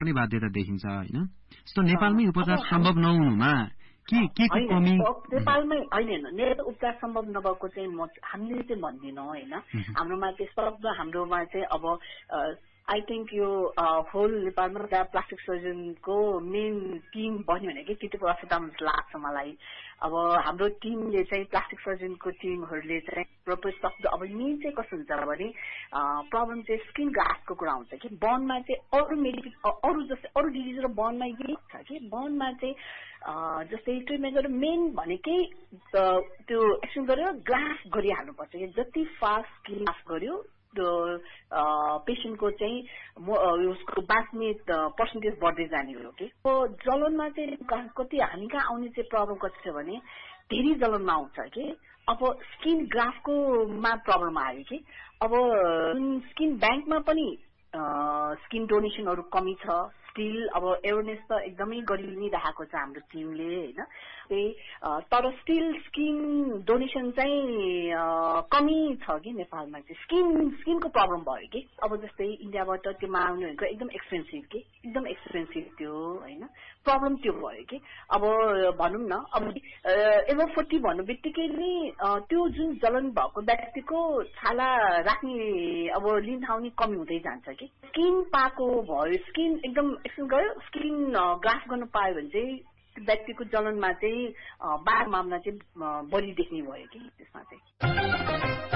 पनि बाध्यता देखिन्छ हैन। जस्तो नेपालमै उपचार सम्भव नहुनुमा के कमी नेपालमै हैन उपचार सम्भव नभएको चाहिँ हामीले चाहिँ भन्दिनौँ हैन। हाम्रोमा चाहिँ शब्द हाम्रोमा चाहिँ अब आई थिंक यो होल नेपालमा प्लास्टिक सर्जनको मेन टिम बन्यो भने त्यति प्रफिटम लाग्छ मलाई। अब हाम्रो टिमले चाहिँ प्लास्टिक सर्जनको टिमहरूले चाहिँ प्रपर सक्दो अब मेन चाहिँ कस्तो हुन्छ भने प्रब्लम चाहिँ स्किन ग्राफ्टको कुरा हुन्छ कि बर्नमा चाहिँ अरू जस्तै अरू डिजिज र बर्नमा यही छ कि बर्नमा चाहिँ जस्तै ट्रिटमेन्ट मेन भनेकै त्यो एक्सन गरेर ग्राफ्ट गरिहाल्नुपर्छ कि जति फास्ट स्किन ग्राफ्ट गर्यो पेशेन्टको चाहिँ उसको बाँच्ने पर्सेन्टेज बढ्दै जाने हो कि जलनमा चाहिँ कति हामी कहाँ आउने चाहिँ प्रब्लम कति छ भने धेरै जलनमा आउँछ कि अब स्किन ग्राफ्टको मा प्रब्लम आयो कि अब स्किन ब्याङ्कमा पनि स्किन डोनेसनहरू कमी छ स्टिल अब एवेरनेस त एकदमै गरि नै राखेको छ हाम्रो टिमले हैन। तर स्टिल स्किन डोनेसन चाहिँ कमी छ कि नेपालमा चाहिँ स्किनको प्रब्लम भयो कि अब जस्तै इन्डियाबाट त्यो माग्नु भनेको एकदम एक्सपेन्सिभ त्यो हैन प्रब्लम त्यो भयो कि अब भनौँ न अब एभोफोर्टी भन्नु बित्तिकै नि त्यो जुन जलन भएको व्यक्तिको छाला राख्ने अब लिन थाउने कमी हुँदै जान्छ कि स्किन पाएको भयो स्किन एकदम एक्सन गर्यो स्किन ग्राफ्ट गर्न पायो भने चाहिँ व्यक्तिको जलनमा चाहिँ बार मामला चाहिँ बढी देख्ने भयो कि त्यसमा चाहिँ।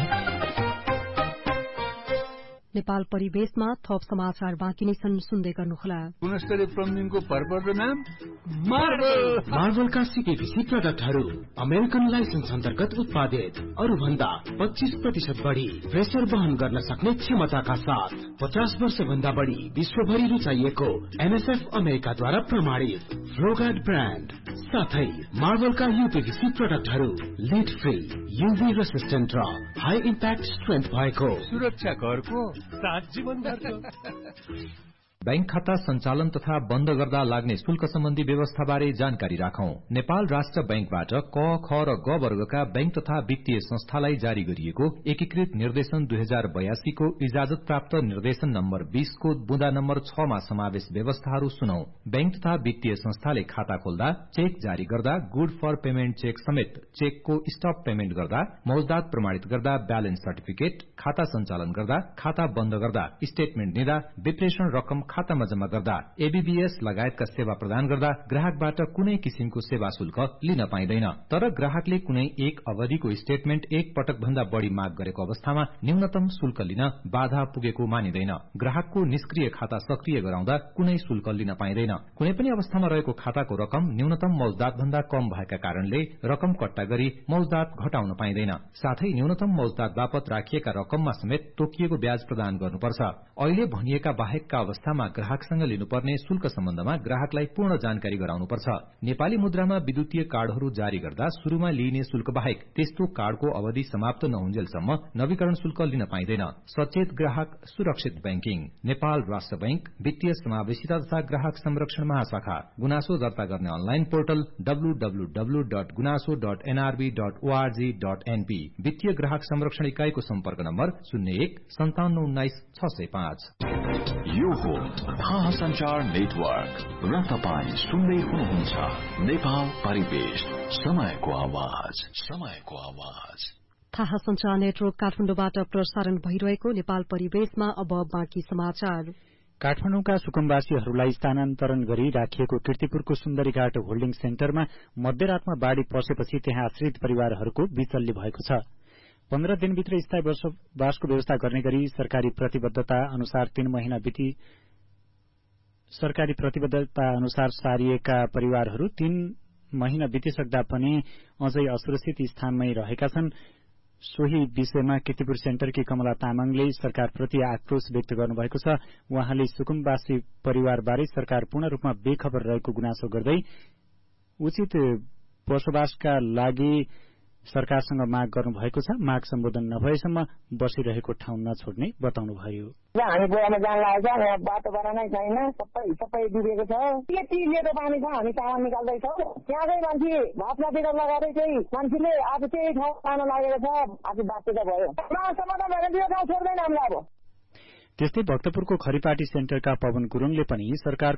नेपाल परिवेशमा थप समाचार बाँकी नै छन् सुन्दै गर्नुहोला। गुणस्तरीय प्लम्बिङको भरपर्दो नाम मार्बलका सीपीवीसी प्रडक्टहरू अमेरिकन लाइसेन्स अन्तर्गत उत्पादित अरू भन्दा 25% बढी प्रेसर वहन गर्न सक्ने क्षमताका साथ 50 वर्ष भन्दा बढी विश्वभरि रुचाइएको एनएसएफ अमेरिकाद्वारा प्रमाणित फ्लोगार्ड ब्रान्ड साथै मार्बलका यूपीवीसी प्रडक्टहरू लिड फ्री यूवी रेसिस्टेन्ट र हाई इम्प्याक्ट स्ट्रेन्थ भएको सुरक्षा घरको साथ जीवनभरको। बैंक खाता सञ्चालन तथा बन्द गर्दा लाग्ने शुल्क सम्बन्धी व्यवस्थाबारे जानकारी राखौं। नेपाल राष्ट्र बैंकबाट क, ख र ग वर्गका बैंक तथा वित्तीय संस्थालाई जारी गरिएको एकीकृत निर्देशन 2082 को इजाजत प्राप्त निर्देशन नम्बर 20 को बुँदा नम्बर 6 मा समावेश व्यवस्थाहरू सुनौ। बैंक तथा वित्तीय संस्थाले खाता खोल्दा, चेक जारी गर्दा, गुड फर पेमेन्ट चेक समेत चेकको स्टप पेमेन्ट गर्दा, मौजदात प्रमाणित गर्दा, ब्यालेन्स सर्टिफिकेट, खाता सञ्चालन गर्दा, खाता बन्द गर्दा, स्टेटमेन्ट दिँदा, विप्रेषण रकम खातामा जम्मा गर्दा, एबीबीएस लगायतका सेवा प्रदान गर्दा ग्राहकबाट कुनै किसिमको सेवा शुल्क लिन पाइँदैन। तर ग्राहकले कुनै एक अवधिको स्टेटमेन्ट एक पटक भन्दा बढ़ी माग गरेको अवस्थामा न्यूनतम शुल्क लिन बाधा पुगेको मानिँदैन। ग्राहकको निष्क्रिय खाता सक्रिय गराउँदा कुनै शुल्क लिन पाइँदैन। कुनै पनि अवस्थामा रहेको खाताको रकम न्यूनतम मौजदात भन्दा कम भएका कारणले रकम कट्टा गरी मौजदात घटाउन पाइँदैन। साथै न्यूनतम मौजदात बापत राखिएका रकममा समेत तोकिएको ब्याज प्रदान गर्नुपर्छ। अहिले भनिएका बाहेकका अवस्थामा ग्राहकसँग लिनुपर्ने शुल्क सम्बन्धमा ग्राहकलाई पूर्ण जानकारी गराउनुपर्छ। नेपाली मुद्रामा विद्युतीय कार्डहरू जारी गर्दा शुरूमा लिइने शुल्क बाहेक त्यस्तो कार्डको अवधि समाप्त नहुन्जेलसम्म नवीकरण शुल्क लिन पाइँदैन। सचेत ग्राहक सुरक्षित बैंकिङ। नेपाल राष्ट्र बैंक वित्तीय समावेशिता तथा ग्राहक संरक्षण महाशाखा। गुनासो दर्ता गर्ने अनलाइन पोर्टल www.gunaso.nrb.org.np। वित्तीय ग्राहक संरक्षण इकाईको सम्पर्क नम्बर 01 5719 605। यो हो थाहा संचार नेटवर्क र तपाईं सुन्दै हुनुहुन्छ नेपाल परिवेश समयको आवाज। थाहा संचार नेटवर्क काठमाडौँबाट प्रसारण भइरहेको नेपाल परिवेशमा अब बाँकी समाचार। काठमाडौँका सुकुम्बासीहरूलाई स्थानान्तरण गरी राखिएको कीर्तिपुरको सुन्दरीघाट होल्डिङ सेन्टरमा मध्यरातमा बाढ़ी पसेपछि त्यहाँ आश्रित परिवारहरूको विचल्य भएको छ। 15 दिनभित्र स्थायी बसोबासको व्यवस्था गर्ने गरी सरकारी प्रतिबद्धता अनुसार सारिएका परिवारहरू 3 महिना बितिसक्दा पनि अझै असुरक्षित स्थानमै रहेका छन्। सोही विषयमा कीर्तिपुर सेन्टरकी कमला तामाङले सरकारप्रति आक्रोश व्यक्त गर्नुभएको छ। उहाँले सुकुम्बासी परिवारबारे सरकार पूर्ण रूपमा बेखबर रहेको गुनासो गर्दै उचित बसोबासका लागि सरकारसँग माग गर्नुभएको छ। माग सम्बोधन नभएसम्म बसिरहेको ठाउँ नछोड्ने बताउनुभयो। हामी गोवामा जान लागेको छ, यहाँ बाटो बनानै छैन, सबै डुबेको छ। यति लेटो पानी छ, हामी सामान निकाल्दैछौँ। त्यहाँकै मान्छे भापनातिर लगाएर चाहिँ मान्छेले आज त्यही ठाउँ जान लागेको छ। आज बाटो त भयो, समाधान भएर त्यो ठाउँ छोड्दैन हामीलाई। अब त्यस्तै भक्तपुरको खरिपाटी सेन्टरका पवन गुरुङले पनि सरकारको